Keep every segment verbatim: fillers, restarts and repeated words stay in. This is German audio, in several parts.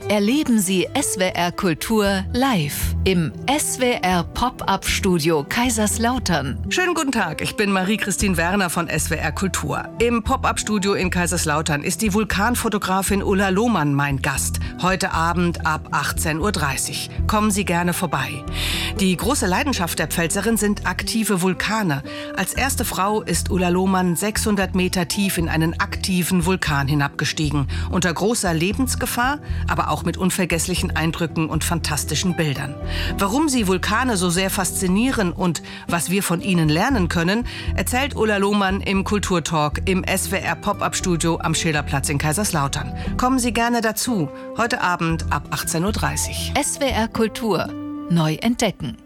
Erleben Sie S W R Kultur live im S W R Pop-Up-Studio Kaiserslautern. Schönen guten Tag, ich bin Marie-Christine Werner von S W R Kultur. Im Pop-Up-Studio in Kaiserslautern ist die Vulkanfotografin Ulla Lohmann mein Gast. Heute Abend ab achtzehn Uhr dreißig. Kommen Sie gerne vorbei. Die große Leidenschaft der Pfälzerin sind aktive Vulkane. Als erste Frau ist Ulla Lohmann sechshundert Meter tief in einen aktiven Vulkan hinabgestiegen. Unter großer Lebensgefahr, aber auch mit unvergesslichen Eindrücken und fantastischen Bildern. Warum sie Vulkane so sehr faszinieren und was wir von ihnen lernen können, erzählt Ulla Lohmann im Kulturtalk im S W R Pop-Up-Studio am Schillerplatz in Kaiserslautern. Kommen Sie gerne dazu. Heute Abend ab achtzehn Uhr dreißig. S W R Kultur. Neu entdecken.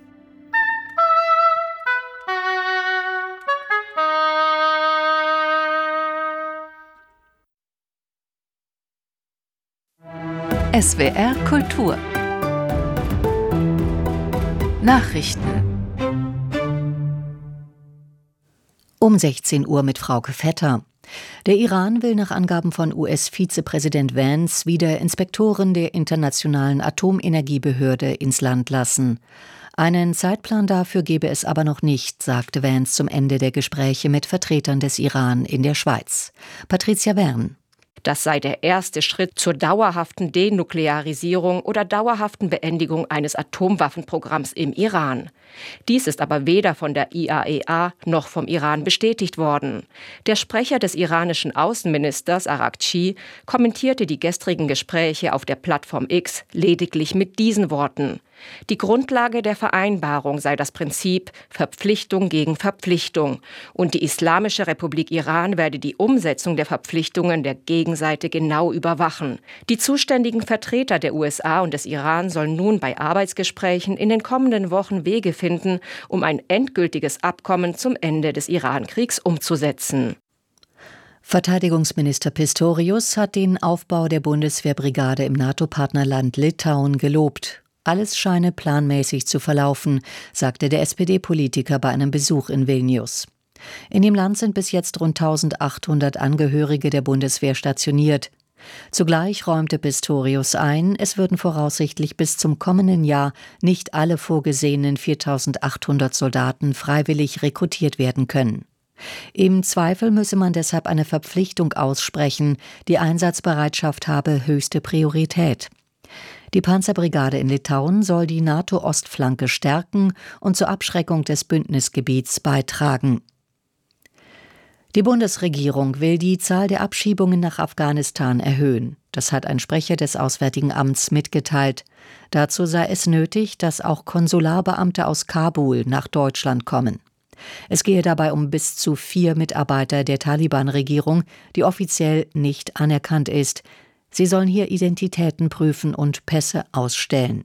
S W R Kultur. Nachrichten. Um sechzehn Uhr mit Frauke Vetter. Der Iran will nach Angaben von U S-Vizepräsident Vance wieder Inspektoren der Internationalen Atomenergiebehörde ins Land lassen. Einen Zeitplan dafür gebe es aber noch nicht, sagte Vance zum Ende der Gespräche mit Vertretern des Iran in der Schweiz. Patricia Wern. Das sei der erste Schritt zur dauerhaften Denuklearisierung oder dauerhaften Beendigung eines Atomwaffenprogramms im Iran. Dies ist aber weder von der I A E A noch vom Iran bestätigt worden. Der Sprecher des iranischen Außenministers Araghchi kommentierte die gestrigen Gespräche auf der Plattform X lediglich mit diesen Worten: Die Grundlage der Vereinbarung sei das Prinzip Verpflichtung gegen Verpflichtung und die Islamische Republik Iran werde die Umsetzung der Verpflichtungen der Gegenseite genau überwachen. Die zuständigen Vertreter der U S A und des Iran sollen nun bei Arbeitsgesprächen in den kommenden Wochen Wege finden, um ein endgültiges Abkommen zum Ende des Iran-Kriegs umzusetzen. Verteidigungsminister Pistorius hat den Aufbau der Bundeswehrbrigade im NATO-Partnerland Litauen gelobt. Alles scheine planmäßig zu verlaufen, sagte der S P D-Politiker bei einem Besuch in Vilnius. In dem Land sind bis jetzt rund eintausendachthundert Angehörige der Bundeswehr stationiert. Zugleich räumte Pistorius ein, es würden voraussichtlich bis zum kommenden Jahr nicht alle vorgesehenen viertausendachthundert Soldaten freiwillig rekrutiert werden können. Im Zweifel müsse man deshalb eine Verpflichtung aussprechen, die Einsatzbereitschaft habe höchste Priorität. Die Panzerbrigade in Litauen soll die NATO-Ostflanke stärken und zur Abschreckung des Bündnisgebiets beitragen. Die Bundesregierung will die Zahl der Abschiebungen nach Afghanistan erhöhen. Das hat ein Sprecher des Auswärtigen Amts mitgeteilt. Dazu sei es nötig, dass auch Konsularbeamte aus Kabul nach Deutschland kommen. Es gehe dabei um bis zu vier Mitarbeiter der Taliban-Regierung, die offiziell nicht anerkannt ist. Sie sollen hier Identitäten prüfen und Pässe ausstellen.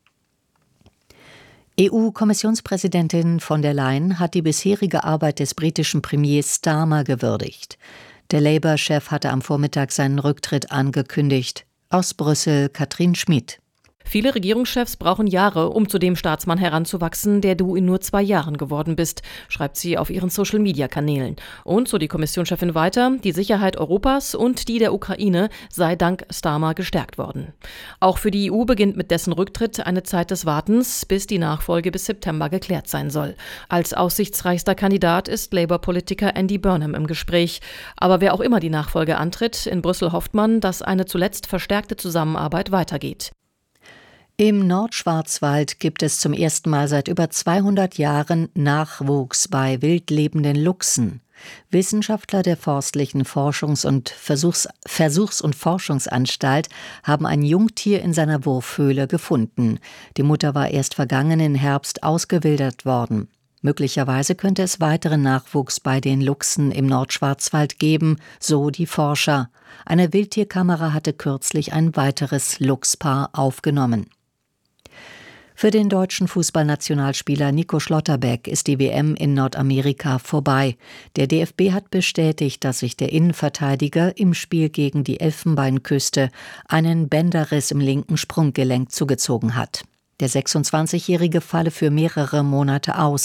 E U-Kommissionspräsidentin von der Leyen hat die bisherige Arbeit des britischen Premiers Starmer gewürdigt. Der Labour-Chef hatte am Vormittag seinen Rücktritt angekündigt. Aus Brüssel Katrin Schmid. Viele Regierungschefs brauchen Jahre, um zu dem Staatsmann heranzuwachsen, der du in nur zwei Jahren geworden bist, schreibt sie auf ihren Social-Media-Kanälen. Und so die Kommissionschefin weiter, die Sicherheit Europas und die der Ukraine sei dank Starmer gestärkt worden. Auch für die E U beginnt mit dessen Rücktritt eine Zeit des Wartens, bis die Nachfolge bis September geklärt sein soll. Als aussichtsreichster Kandidat ist Labour-Politiker Andy Burnham im Gespräch. Aber wer auch immer die Nachfolge antritt, in Brüssel hofft man, dass eine zuletzt verstärkte Zusammenarbeit weitergeht. Im Nordschwarzwald gibt es zum ersten Mal seit über zweihundert Jahren Nachwuchs bei wildlebenden Luchsen. Wissenschaftler der Forstlichen Forschungs- und Versuchs- Versuchs- und Forschungsanstalt haben ein Jungtier in seiner Wurfhöhle gefunden. Die Mutter war erst vergangenen Herbst ausgewildert worden. Möglicherweise könnte es weiteren Nachwuchs bei den Luchsen im Nordschwarzwald geben, so die Forscher. Eine Wildtierkamera hatte kürzlich ein weiteres Luchspaar aufgenommen. Für den deutschen Fußballnationalspieler Nico Schlotterbeck ist die W M in Nordamerika vorbei. Der D F B hat bestätigt, dass sich der Innenverteidiger im Spiel gegen die Elfenbeinküste einen Bänderriss im linken Sprunggelenk zugezogen hat. Der sechsundzwanzigjährige falle für mehrere Monate aus.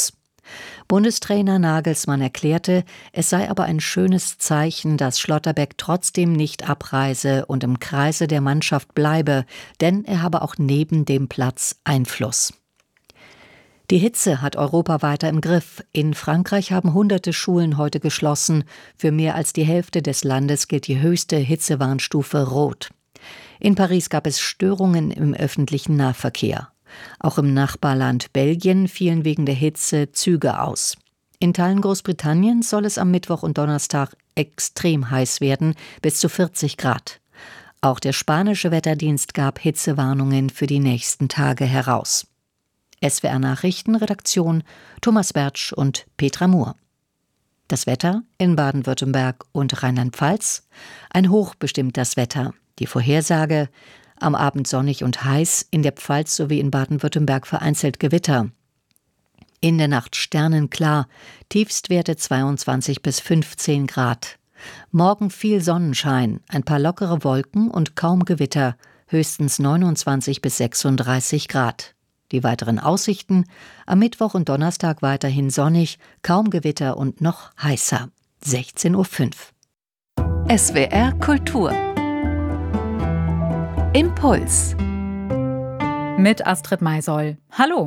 Bundestrainer Nagelsmann erklärte, es sei aber ein schönes Zeichen, dass Schlotterbeck trotzdem nicht abreise und im Kreise der Mannschaft bleibe, denn er habe auch neben dem Platz Einfluss. Die Hitze hat Europa weiter im Griff. In Frankreich haben hunderte Schulen heute geschlossen. Für mehr als die Hälfte des Landes gilt die höchste Hitzewarnstufe Rot. In Paris gab es Störungen im öffentlichen Nahverkehr. Auch im Nachbarland Belgien fielen wegen der Hitze Züge aus. In Teilen Großbritanniens soll es am Mittwoch und Donnerstag extrem heiß werden, bis zu vierzig Grad. Auch der spanische Wetterdienst gab Hitzewarnungen für die nächsten Tage heraus. S W R Nachrichtenredaktion Thomas Bertsch und Petra Mohr. Das Wetter in Baden-Württemberg und Rheinland-Pfalz. Ein Hoch bestimmt das Wetter. Die Vorhersage: am Abend sonnig und heiß, in der Pfalz sowie in Baden-Württemberg vereinzelt Gewitter. In der Nacht sternenklar, Tiefstwerte zweiundzwanzig bis fünfzehn Grad. Morgen viel Sonnenschein, ein paar lockere Wolken und kaum Gewitter, höchstens neunundzwanzig bis sechsunddreißig Grad. Die weiteren Aussichten: am Mittwoch und Donnerstag weiterhin sonnig, kaum Gewitter und noch heißer. sechzehn Uhr fünf. S W R Kultur Impuls mit Astrid Maisoll. Hallo.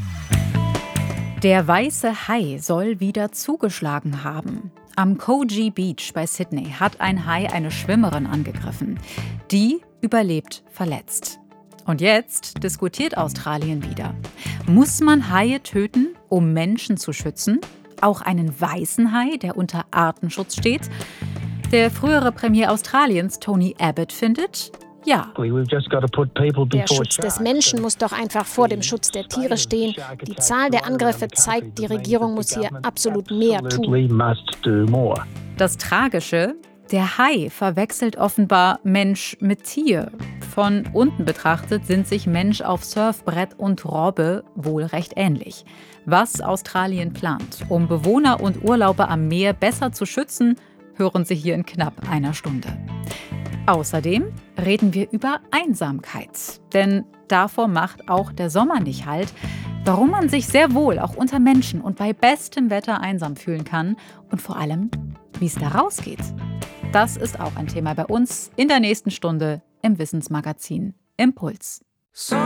Der weiße Hai soll wieder zugeschlagen haben. Am Coogee Beach bei Sydney hat ein Hai eine Schwimmerin angegriffen. Die überlebt verletzt. Und jetzt diskutiert Australien wieder. Muss man Haie töten, um Menschen zu schützen? Auch einen weißen Hai, der unter Artenschutz steht? Der frühere Premier Australiens, Tony Abbott, findet: ja. Der Schutz des Menschen muss doch einfach vor dem Schutz der Tiere stehen. Die Zahl der Angriffe zeigt, die Regierung muss hier absolut mehr tun. Das Tragische: der Hai verwechselt offenbar Mensch mit Tier. Von unten betrachtet sind sich Mensch auf Surfbrett und Robbe wohl recht ähnlich. Was Australien plant, um Bewohner und Urlauber am Meer besser zu schützen, hören Sie hier in knapp einer Stunde. Außerdem reden wir über Einsamkeit. Denn davor macht auch der Sommer nicht halt. Warum man sich sehr wohl auch unter Menschen und bei bestem Wetter einsam fühlen kann und vor allem, wie es da rausgeht. Das ist auch ein Thema bei uns in der nächsten Stunde im Wissensmagazin Impuls.